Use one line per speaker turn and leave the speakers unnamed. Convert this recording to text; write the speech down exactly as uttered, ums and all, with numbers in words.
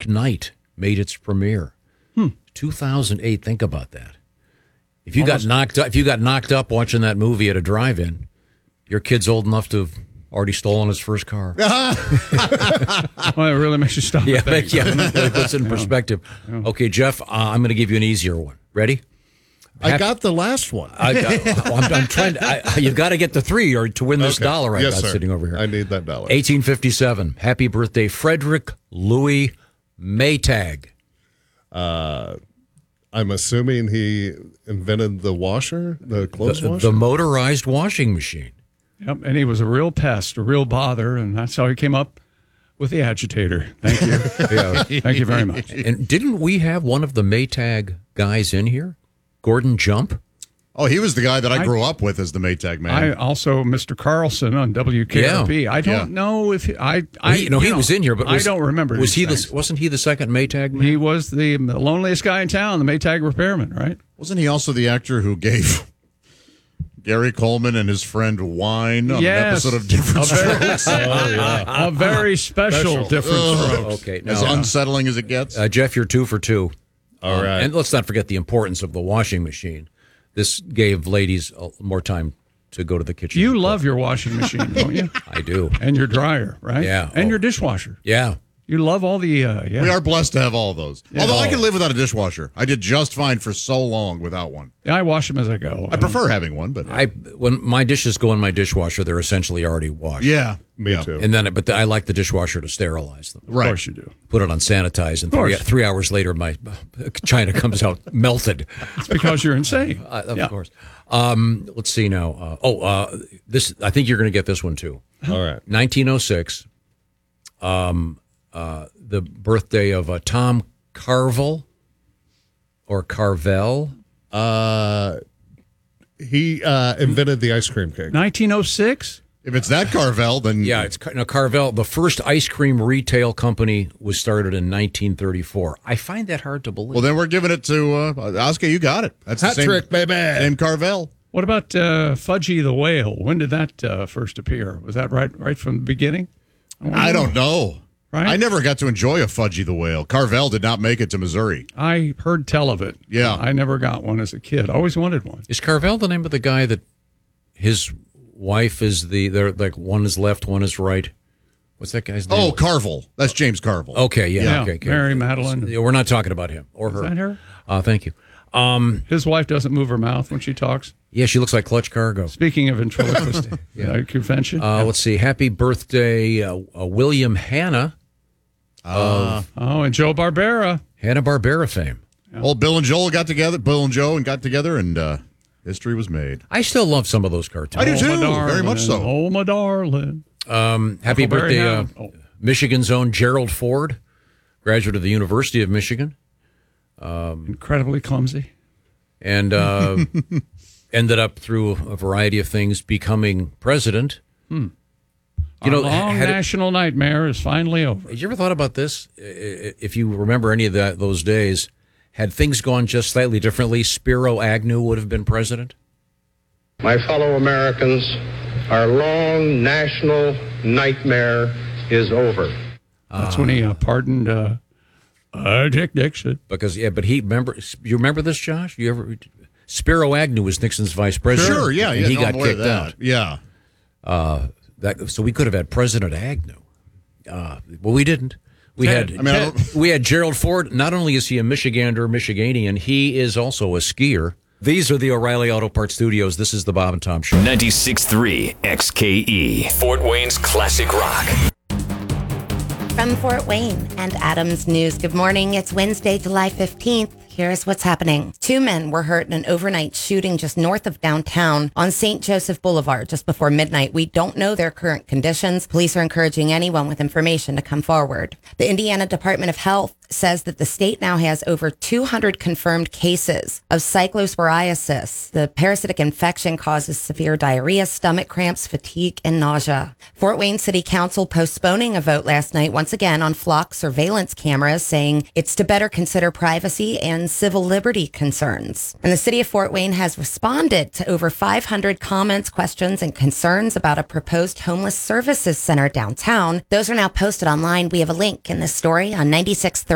Dark Knight made its premiere.
Hmm.
two thousand eight. Think about that. If you Almost. got knocked up, if you got knocked up watching that movie at a drive-in, your kid's old enough to have already stolen his first car.
Well, it really makes you stop.
Yeah, but, yeah, it puts it in perspective. Yeah. Okay, Jeff, uh, I'm going to give you an easier one. Ready?
I Happy, got the last one.
I got, I'm, I'm trying to. I, you've got to get the three or to win this okay. dollar I
yes,
got
sir.
sitting over here.
I need that dollar.
eighteen fifty-seven. Happy birthday, Frederick Louis Maytag.
Uh, I'm assuming he invented the washer, the clothes
the,
washer,
the motorized washing machine.
Yep, and he was a real pest, a real bother, and that's how he came up with the agitator. Thank you. yeah. Thank you very much.
And didn't we have one of the Maytag guys in here? Gordon Jump?
Oh, he was the guy that I, I grew up with as the Maytag man.
I also, Mister Carlson on W K R P. Yeah. I don't yeah. know if he, I. I
he, no, he know, was in here, but was,
I don't remember.
Was he
things.
the? Wasn't he the second Maytag man?
He was the loneliest guy in town, the Maytag repairman, right?
Wasn't he also the actor who gave Gary Coleman and his friend wine on
yes.
an episode of Different Strokes?
oh, yeah. A very special, special. Different oh, Strokes.
Okay,
now, as uh, unsettling as it gets.
Uh, Jeff, you're two for two.
All
um,
right.
And let's not forget the importance of the washing machine. This gave ladies more time to go to the kitchen.
You love your washing machine, don't you?
I do.
And your dryer, right?
Yeah.
And
oh.
your dishwasher.
Yeah.
You love all the, uh, yeah.
We are blessed to have all of those.
Yeah.
Although
oh.
I can live without a dishwasher. I did just fine for so long without one.
Yeah, I wash them as I go.
I prefer having one, but.
I when my dishes go in my dishwasher, they're essentially already washed.
Yeah.
Me
yeah.
too.
And then, but the, I like the dishwasher to sterilize them.
Right.
Of course you do.
Put it on sanitize, and three, three hours later, my china comes out melted.
It's because you're insane.
Uh, of
yeah.
course. Um, let's see now. Uh, oh, uh, this I think you're going to get this one too.
All right.
nineteen oh six. Um, uh, the birthday of uh, Tom Carvel or Carvel.
Uh, he uh, invented the ice cream cake.
nineteen oh six.
If it's that Carvel, then
yeah, it's no, Carvel. The first ice cream retail company was started in nineteen thirty-four. I find that hard to believe.
Well, then we're giving it to uh, Oscar. You got it. That's
Hat
the same,
trick, baby.
Same Carvel.
What about uh, Fudgy the Whale? When did that uh, first appear? Was that right, right from the beginning?
I, I don't know.
Right?
I never got to enjoy a Fudgy the Whale. Carvel did not make it to Missouri.
I heard tell of it.
Yeah,
I never got one as a kid. I always wanted one.
Is Carvel the name of the guy that his wife is the, they're like one is left, one is right? What's that guy's name?
Oh, Carvel. That's James Carvel.
Okay, yeah.
yeah
okay, okay.
Mary Madeline.
We're not talking about him or her.
Is that her?
Uh, thank you. Um,
His wife doesn't move her mouth when she talks.
Yeah, she looks like Clutch Cargo.
Speaking of ventriloquist yeah. uh, convention.
Uh,
yeah.
Let's see. Happy birthday, uh, uh, William Hanna.
Uh,
oh, and Joe Barbera.
Hanna-Barbera fame.
Yeah. Well, Bill and Joel got together. Bill and Joe and got together, and uh, history was made.
I still love some of those cartoons.
I do too,
oh,
very much so.
Oh, my darling.
Um, happy birthday, uh, oh. Michigan's own Gerald Ford, graduate of the University of Michigan.
Um, Incredibly clumsy.
And uh, ended up through a variety of things becoming president.
Hmm.
You know,
Our long national it, nightmare is finally over.
Have you ever thought about this? If you remember any of that, those days, had things gone just slightly differently, Spiro Agnew would have been president?
My fellow Americans, our long national nightmare is over.
That's uh, when he uh, pardoned uh, uh, Dick Nixon.
Because, yeah, but he, remember, you remember this, Josh? You ever? Spiro Agnew was Nixon's vice president.
Sure, yeah.
And
yeah
he
no,
got kicked
that.
out.
Yeah.
Uh, That, so we could have had President Agnew. Uh, well, we didn't. We
Ted,
had
I mean, I
we had Gerald Ford. Not only is he a Michigander, Michiganian, he is also a skier. These are the O'Reilly Auto Parts Studios. This is the Bob and Tom Show.
ninety-six point three X K E, Fort Wayne's classic rock.
From Fort Wayne and Adams News, good morning. It's Wednesday, July fifteenth. Here's what's happening. Two men were hurt in an overnight shooting just north of downtown on Saint Joseph Boulevard just before midnight. We don't know their current conditions. Police are encouraging anyone with information to come forward. The Indiana Department of Health says that the state now has over two hundred confirmed cases of cyclosporiasis. The parasitic infection causes severe diarrhea, stomach cramps, fatigue, and nausea. Fort Wayne City Council postponing a vote last night once again on flock surveillance cameras, saying it's to better consider privacy and civil liberty concerns. And the city of Fort Wayne has responded to over five hundred comments, questions, and concerns about a proposed homeless services center downtown. Those are now posted online. We have a link in this story on ninety-six point three